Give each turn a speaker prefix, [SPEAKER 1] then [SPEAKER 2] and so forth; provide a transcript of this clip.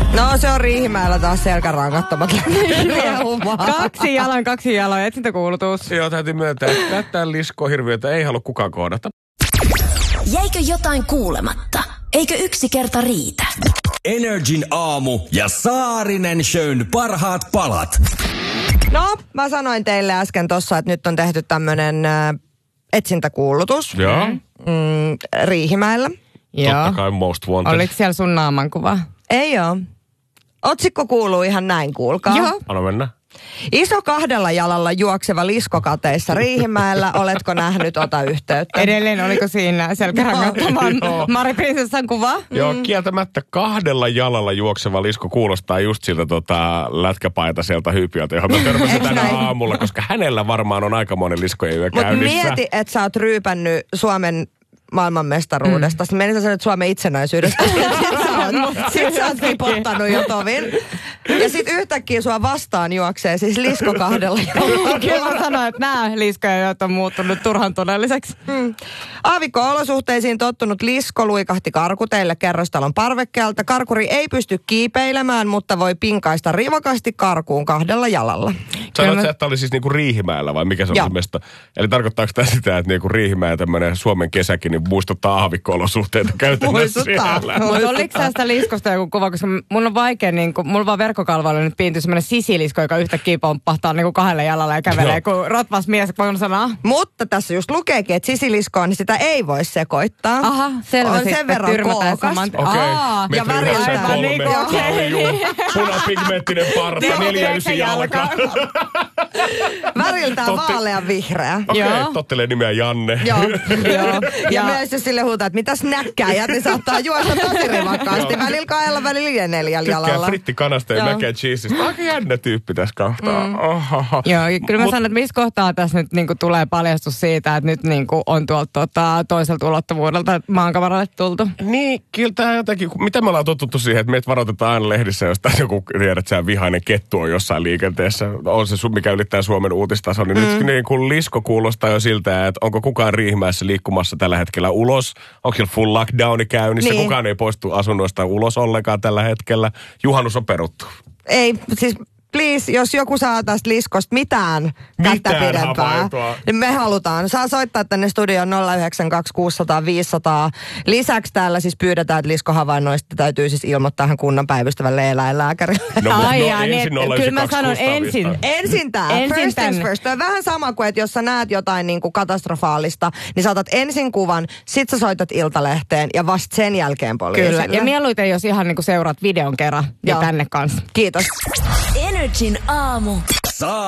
[SPEAKER 1] No se on Riihimäellä taas selkärangattomat liehumaan.
[SPEAKER 2] Kaksi jaloja, etsintäkuulutus.
[SPEAKER 3] Joo, täytyy myöntää, että näyttää liskohirviötä ei halua kukaan kohdata.
[SPEAKER 4] Jäikö jotain kuulematta? Eikö yksi kerta riitä?
[SPEAKER 5] Energin aamu ja Saarinen Shown parhaat palat.
[SPEAKER 1] No, mä sanoin teille äsken tossa, että nyt on tehty tämmönen etsintäkuulutus.
[SPEAKER 3] Joo.
[SPEAKER 1] Riihimäellä.
[SPEAKER 3] Totta kai most wanted.
[SPEAKER 2] Oliko siellä sun naamankuva?
[SPEAKER 1] Ei oo. Otsikko kuuluu ihan näin, kuulkaa.
[SPEAKER 2] Joo.
[SPEAKER 3] Anna mennä.
[SPEAKER 1] Iso 2 jalalla juokseva liskokateissa Riihimäellä. Oletko nähnyt, ota yhteyttä?
[SPEAKER 2] Edelleen oliko siinä selkärangattoman Mari Prinsessan kuva?
[SPEAKER 3] Joo, kieltämättä 2 jalalla juokseva lisko kuulostaa just siltä lätkäpaitaiselta hyypiöltä, johon mä törmäsin tänä aamulla, koska hänellä varmaan on aikamoinen liskojen yö käynnissä.
[SPEAKER 1] Mut mieti, että sä oot ryypännyt Suomen maailmanmestaruudesta. Sitten menin sanoa, että Suomen itsenäisyydestä. Sitten sä oot ripottanut jo tovin. Ja sitten yhtäkkiä sua vastaan juoksee siis lisko 2 jalalla.
[SPEAKER 2] Kyllä mä sanoin, että nämä liskojen on muuttunut turhan todelliseksi.
[SPEAKER 1] Aavikko-olosuhteisiin tottunut lisko luikahti karkuteille kerrostalon parvekkeelta. Karkuri ei pysty kiipeilemään, mutta voi pinkaista rivakasti karkuun 2 jalalla.
[SPEAKER 3] Sanoit sä, että oli siis niinku Riihimäellä vai mikä se on se mesta? Eli tarkoittaako tämä sitä, että niinku Riihimäellä tämmöinen Suomen kesäkin niin muistuttaa aavikko-olosuhteita käytännössä siellä?
[SPEAKER 2] Mutta oliko sä sitä liskosta joku kuva, koska mun on vaikea, niinku, mulla vaan verkkokalvoilla nyt piintyy semmoinen sisilisko, joka yhtäkkiä pomppahtaa niinku 2 jalalla ja kävelee, kun rotvas mies, voin sanoa.
[SPEAKER 1] Mutta tässä just lukeekin, että sisiliskoon, niin sitä ei voi sekoittaa.
[SPEAKER 2] Aha, selvä.
[SPEAKER 1] On sen verran kookas.
[SPEAKER 3] Okei,
[SPEAKER 1] ja väriltään.
[SPEAKER 3] Niin, punapigmenttinen parta, 4-9 jalka.
[SPEAKER 1] Väriltään vaalean vihreä.
[SPEAKER 3] Okei, tottelee nimeä Janne.
[SPEAKER 1] Joo. Ja myös jos sille huutaa, että mitäs näkkäjät, niin saattaa juosta tosi rivakkaasti. Välillä 2, välillä 4 jalalla.
[SPEAKER 3] Tykkää frittikanasta ja mac and cheeseista. Aika jännä tyyppi tässä kohtaa.
[SPEAKER 2] Joo, kyllä mä sanon, että missä kohtaa tässä nyt niinku tulee paljastus siitä, että nyt niinku on tuolta toiselta ulottuvuudelta maankavaralle tultu.
[SPEAKER 3] Niin, kyllä tämä jotenkin, mitä me ollaan totuttu siihen, että meitä varoitetaan aina lehdissä, jos joku tiedät, että se vihainen kettu on jossain liikenteessä. On se mikä ylittää Suomen uutistason. Niin nyt niin kuin lisko kuulostaa jo siltä, että onko kukaan Riihimäessä liikkumassa tällä hetkellä ulos. Onko siellä full lockdowni käynnissä? Niin. Kukaan ei poistu asunnoista ulos ollenkaan tällä hetkellä. Juhannus on peruttu.
[SPEAKER 1] Ei, siis please, jos joku saa tästä liskosta mitään kättä pidempää, niin me halutaan. Saa soittaa tänne studioon 092 600 500. Lisäksi täällä siis pyydetään, että liskohavainnoista täytyy siis ilmoittaa tähän kunnan päivystävälle eläinlääkärille.
[SPEAKER 3] Ensin
[SPEAKER 2] kyllä mä sanon ensin.
[SPEAKER 1] Ensin tää. First things first. Tämä on vähän sama kuin, että jos sä näet jotain niin kuin katastrofaalista, niin sä otat ensin kuvan, sit sä soitat Iltalehteen ja vasta sen jälkeen poliisille.
[SPEAKER 2] Kyllä, ja mieluiten jos ihan niin kuin seuraat videon kerran ja tänne kanssa.
[SPEAKER 1] Kiitos.
[SPEAKER 4] Energin aamu.